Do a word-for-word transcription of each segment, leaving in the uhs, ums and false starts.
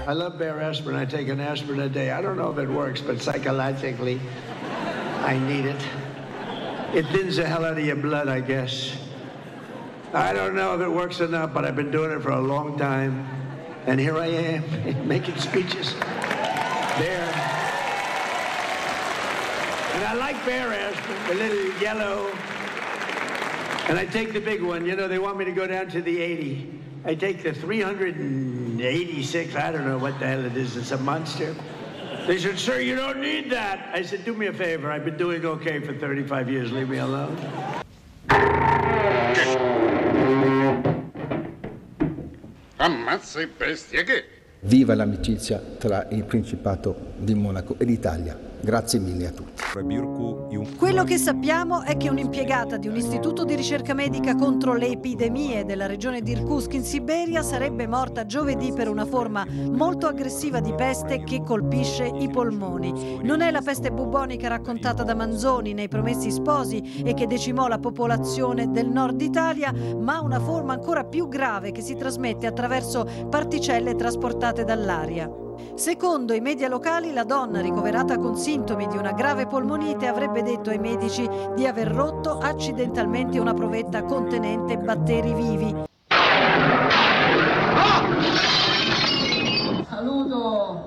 I love Bear aspirin. I take an aspirin a day. I don't know if it works, but psychologically, I need it. It thins the hell out of your blood, I guess. I don't know if it works or not, but I've been doing it for a long time. And here I am, making speeches. Bear. And I like Bear aspirin, the little yellow. And I take the big one. You know, they want me to go down to the eighty. I take the three hundred eighty-six. I don't know what the hell it is. It's a monster. They said, sir, you don't need that. I said, do me a favor. I've been doing okay for thirty-five years. Leave me alone. Ammazza e bestia che... Viva l'amicizia tra il Principato di Monaco e l'Italia. Grazie mille a tutti. Quello che sappiamo è che un'impiegata di un istituto di ricerca medica contro le epidemie della regione di Irkutsk in Siberia sarebbe morta giovedì per una forma molto aggressiva di peste che colpisce i polmoni. Non è la peste bubonica raccontata da Manzoni nei Promessi Sposi e che decimò la popolazione del nord Italia, ma una forma ancora più grave che si trasmette attraverso particelle trasportate dall'aria. Secondo i media locali, la donna ricoverata con sintomi di una grave polmonite avrebbe detto ai medici di aver rotto accidentalmente una provetta contenente batteri vivi. Saluto,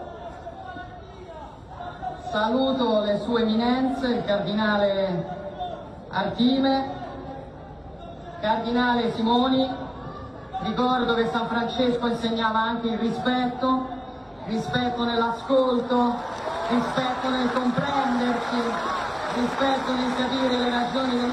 saluto le sue eminenze, il cardinale Artime, cardinale Simoni. Ricordo che San Francesco insegnava anche il rispetto. Rispetto nell'ascolto, rispetto nel comprendersi, rispetto nel capire le ragioni del